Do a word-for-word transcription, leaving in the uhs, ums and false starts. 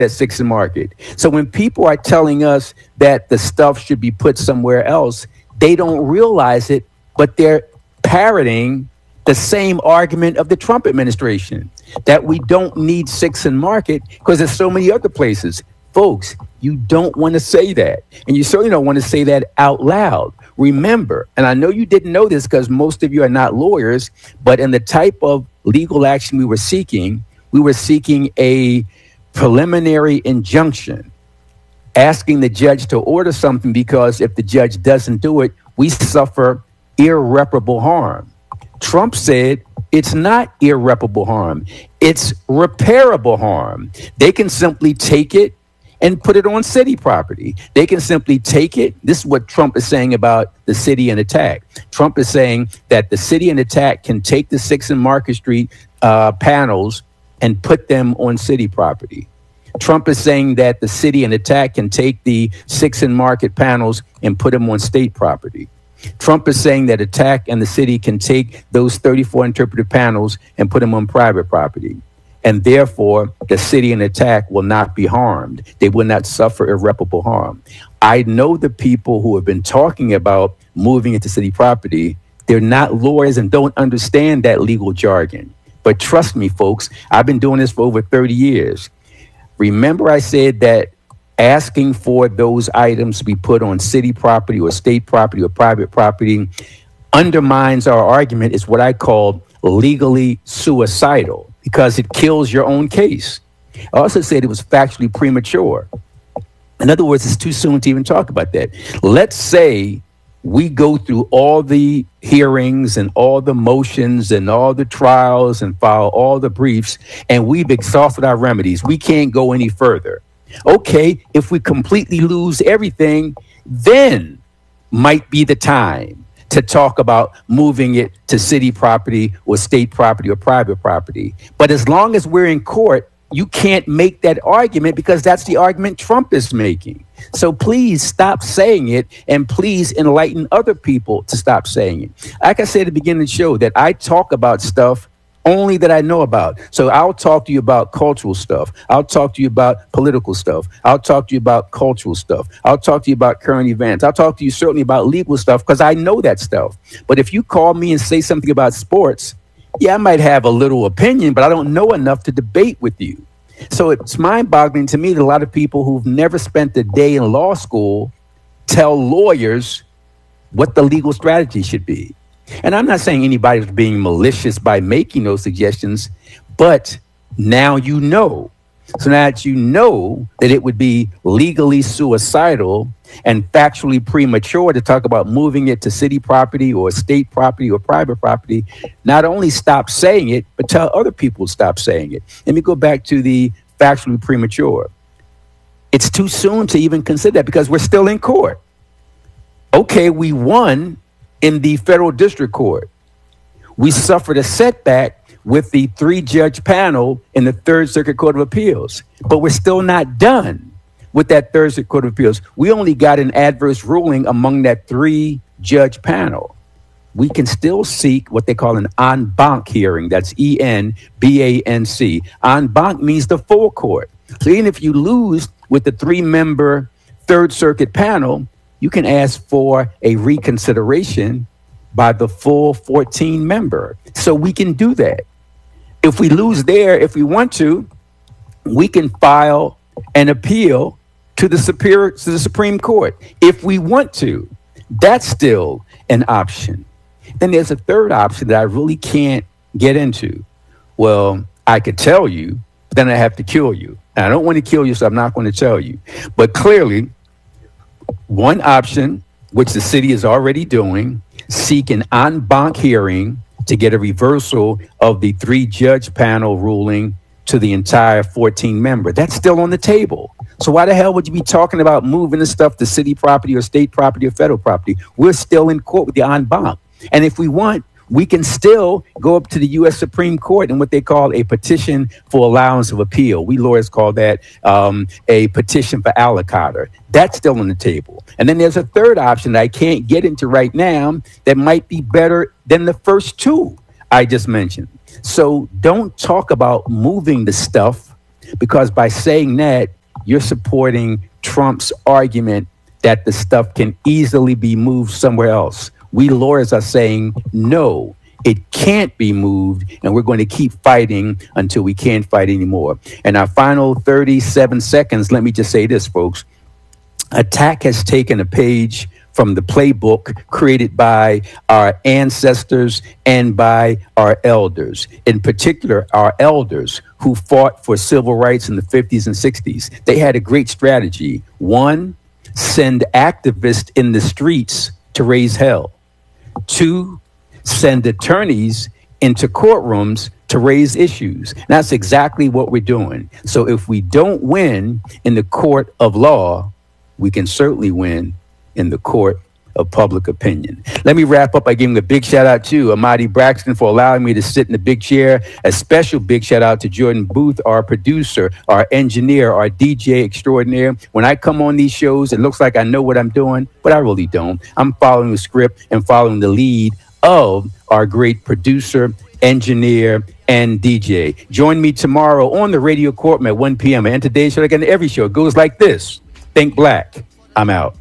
at Sixth and Market. So when people are telling us that the stuff should be put somewhere else, they don't realize it, but they're parroting the same argument of the Trump administration, that we don't need Sixth and Market because there's so many other places. Folks, you don't want to say that. And you certainly don't want to say that out loud. Remember, and I know you didn't know this because most of you are not lawyers, but in the type of legal action we were seeking, we were seeking a preliminary injunction, asking the judge to order something because if the judge doesn't do it, we suffer irreparable harm. Trump said it's not irreparable harm. It's repairable harm. They can simply take it and put it on city property. They can simply take it. This is what Trump is saying about the city and attack. Trump is saying that the city and attack can take the Sixth and Market Street uh, panels and put them on city property. Trump is saying that the city and attack can take the Sixth and Market panels and put them on state property. Trump is saying that attack and the city can take those thirty-four interpretive panels and put them on private property. And therefore, the city and attack will not be harmed. They will not suffer irreparable harm. I know the people who have been talking about moving into city property. They're not lawyers and don't understand that legal jargon. But trust me, folks, I've been doing this for over thirty years. Remember I said that asking for those items to be put on city property or state property or private property undermines our argument. Is what I call legally suicidal because it kills your own case. I also said it was factually premature. In other words, it's too soon to even talk about that. Let's say we go through all the hearings and all the motions and all the trials and file all the briefs, and we've exhausted our remedies. We can't go any further. Okay, if we completely lose everything, then might be the time to talk about moving it to city property or state property or private property. But as long as we're in court, you can't make that argument because that's the argument Trump is making. So please stop saying it, and please enlighten other people to stop saying it. Like I said at the beginning of the show, that I talk about stuff only that I know about. So I'll talk to you about cultural stuff. I'll talk to you about political stuff. I'll talk to you about cultural stuff. I'll talk to you about current events. I'll talk to you certainly about legal stuff because I know that stuff. But if you call me and say something about sports, yeah, I might have a little opinion, but I don't know enough to debate with you. So it's mind-boggling to me that a lot of people who've never spent a day in law school tell lawyers what the legal strategy should be. And I'm not saying anybody's being malicious by making those suggestions, but now you know. So now that you know that it would be legally suicidal and factually premature to talk about moving it to city property or state property or private property, not only stop saying it, but tell other people to stop saying it. Let me go back to the factually premature. It's too soon to even consider that because we're still in court. Okay, we won in the federal district court. We suffered a setback with the three-judge panel in the Third Circuit Court of Appeals, but we're still not done with that Third Circuit Court of Appeals. We only got an adverse ruling among that three-judge panel. We can still seek what they call an en banc hearing. That's E N B A N C. En banc means the full court. So even if you lose with the three-member Third Circuit panel, you can ask for a reconsideration by the full fourteen member. So we can do that. If we lose there, if we want to, we can file an appeal to the superior, to the Supreme Court. If we want to, that's still an option. Then there's a third option that I really can't get into. Well, I could tell you, but then I have to kill you. And I don't want to kill you, so I'm not going to tell you. But clearly, one option, which the city is already doing, seek an en banc hearing to get a reversal of the three-judge panel ruling to the entire fourteen member. That's still on the table. So why the hell would you be talking about moving the stuff to city property or state property or federal property? We're still in court with the en banc. And if we want, we can still go up to the U S Supreme Court in what they call a petition for allowance of appeal. We lawyers call that um, a petition for aliquotter. That's still on the table. And then there's a third option that I can't get into right now that might be better than the first two I just mentioned. So don't talk about moving the stuff Because by saying that, you're supporting Trump's argument that the stuff can easily be moved somewhere else. We lawyers are saying, no, it can't be moved, and we're going to keep fighting until we can't fight anymore. And our final thirty-seven seconds, let me just say this, folks. Attack has taken a page from the playbook created by our ancestors and by our elders, in particular, our elders who fought for civil rights in the fifties and sixties. They had a great strategy. One, send activists in the streets to raise hell. Two, send attorneys into courtrooms to raise issues. And that's exactly what we're doing. So if we don't win in the court of law, we can certainly win in the court of public opinion. Let me wrap up by giving a big shout out to Amadi Braxton for allowing me to sit in the big chair. A special big shout out to Jordan Booth, our producer, our engineer, our D J extraordinaire. When I come on these shows, it looks like I know what I'm doing, but I really don't. I'm following the script and following the lead of our great producer, engineer, and D J. Join me tomorrow on the Radio Courtroom at one p.m. And today's show, like in every show, it goes like this. Think Black. I'm out.